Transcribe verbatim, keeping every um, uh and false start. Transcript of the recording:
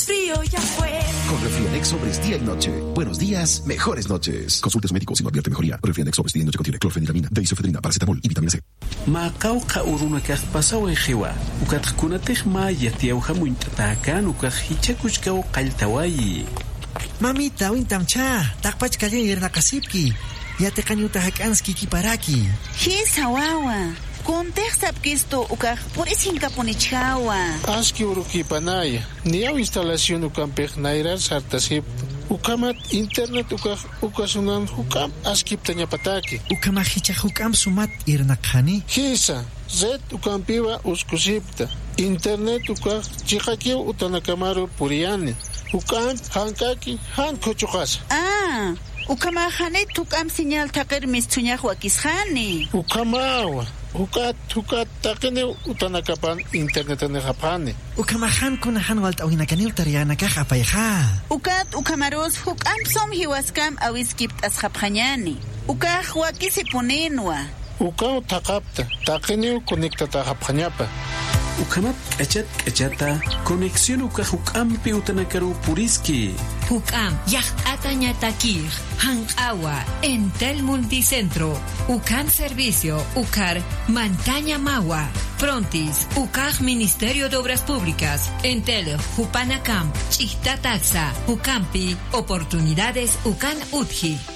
frío ya fue. Con Refrianex Sobres día y noche. Buenos días, mejores noches. Consulte a su médico si no advierte mejoría. Refrianex Sobres día y noche contiene clorfeniramina, deisofedrina, paracetamol y vitamina C. Macauca uruna que pasado en Jewa. Ucatkunatej maya tiauja muintatacan ucajichacuchcao caltawayi. Mamita, wintamcha, takpach kalle irnakasipki. Ya te cañuta hakanski kiparaki. Hisa wawa. Contextap que esto ukaj por esinka ponichawa. Aski uruki panaya. Ni au instalación ukampej nairar sartasip. Ukamat internet ukaj ukasunan hukam askip tanya pataki. Ukamahicha hukam sumat irnakani. Hisa. Zet ukampiwa uskusipta. Internet ukaj chikakiu utanakamaru puriani. Ukam hankaki han kochukas. Ah. Ukamahane tukam señal takir mistuñaj wakishani. Ukamawa. Ukat ukat takene utanakapan internet ne japane. Ukamahan kunahan walt awinakani utariana ka apayha. Ukat ukamaros hukam som hiwaskam awiskipt as japanyani. Ukaj wakisi ponenwa. Ukau takapta takene conectata japanyapa. Ukamat kachat kachata conexión ukaj ukampi utanakaru puriski. Ukam yaj atañatakir hankawa Entel Multicentro Ukam Servicio Ukar Mantaña Mawa Frontis Ukaj Ministerio de Obras Públicas Entel Hupanacam Chihta Taxa Ukampi Oportunidades Ukan Utji.